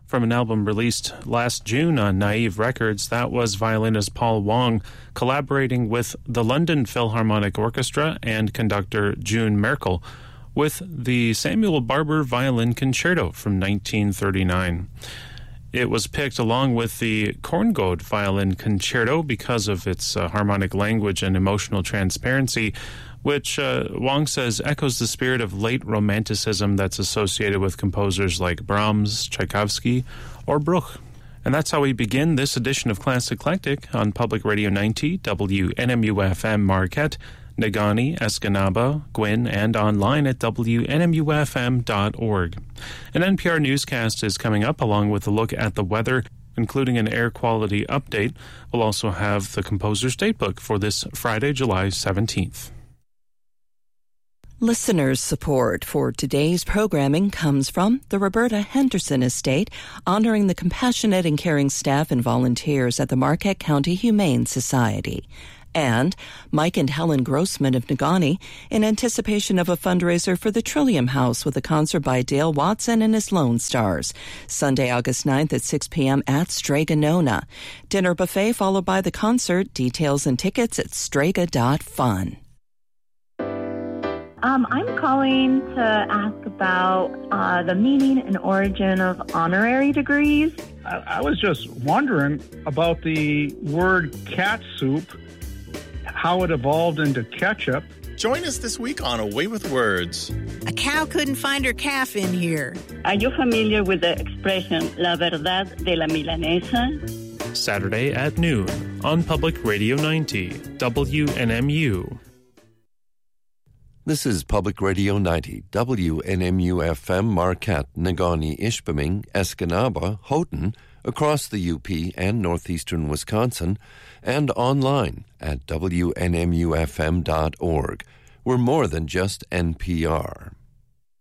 From an album released last June on Naive Records, that was violinist Paul Wong collaborating with the London Philharmonic Orchestra and conductor June Merkel with the Samuel Barber Violin Concerto from 1939. It was picked along with the Korngold Violin Concerto because of its harmonic language and emotional transparency, which Wong says echoes the spirit of late Romanticism that's associated with composers like Brahms, Tchaikovsky, or Bruch. And that's how we begin this edition of Classic Eclectic on Public Radio 90, WNMU-FM Marquette, Negaunee, Escanaba, Gwin, and online at WNMUFM.org. An NPR newscast is coming up along with a look at the weather, including an air quality update. We'll also have the composer's datebook for this Friday, July 17th. Listeners' support for today's programming comes from the Roberta Henderson Estate, honoring the compassionate and caring staff and volunteers at the Marquette County Humane Society. And Mike and Helen Grossman of Negaunee, in anticipation of a fundraiser for the Trillium House with a concert by Dale Watson and his Lone Stars. Sunday, August 9th at 6 p.m. at Strega Nona. Dinner buffet followed by the concert. Details and tickets at strega.fun. I'm calling to ask about the meaning and origin of honorary degrees. I was just wondering about the word cat soup, how it evolved into ketchup. Join us this week on Away with Words. A cow couldn't find her calf in here. Are you familiar with the expression La Verdad de la Milanesa? Saturday at noon on Public Radio 90, WNMU. This is Public Radio 90, WNMU-FM, Marquette, Negaunee, Ishpeming, Escanaba, Houghton, across the UP and northeastern Wisconsin, and online at WNMUFM.org. We're more than just NPR.